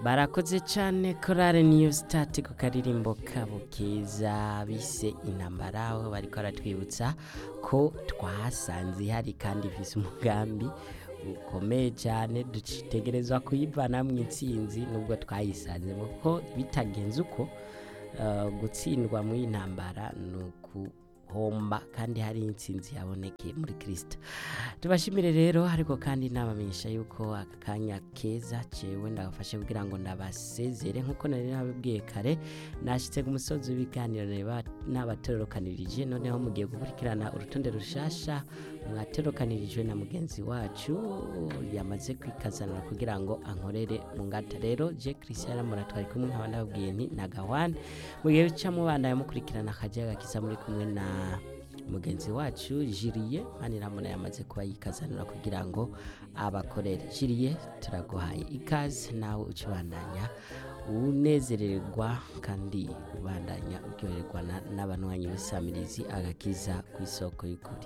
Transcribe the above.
barakoze cyane korale niyo sitati ku karirimbo kabo keza bise intambara, aho bariko baratwibutsa ko twasanze ihari kandi ifise umugambi ukomeye cyane, dutegerezwa kuyivanamwo intsinzi nubwo twayisanzemo, ko bitagenze uko gutsindwa mu intambara nukuhomba kandi hari intsinzi yabonekeye muri Kristo. Tubashimire rero, ariko kandi nabamenyesha yuko aka kanya keza cewe ndabafashe kugira ngo ndabasezere nkuko nari nabibwiye kare. Nashitse ku musozi w'ibiganiro n'abaterorokanirije, noneho mugiye gukurikirana urutonde rushasha mwaterokanirijwe na mugenzi wacu yamaze kwikazanira kugira ngo ankorere mu ngata. Rero je Christian Muratwari kumwe nkaba ndababwiye nti nagawane mugihe ca mubanda yamukurikirana akajaga kisa muri kumwe na mugenzi wacu Jiriye Maniramona yamaze kuba yikazanira kugira ngo abakorere. Jiriye, turaguhaye ikaze nawe ucibandanya unezererwa kandi ubandanya uryoherwa n'abanywanyi b'isamirizi agakiza ku isoko y'ukuri.